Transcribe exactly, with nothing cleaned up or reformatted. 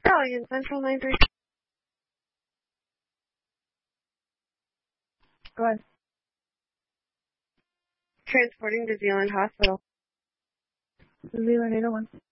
Stallion Central nine three. Go ahead. Transporting to Zealand Hospital. Zealand eight oh one.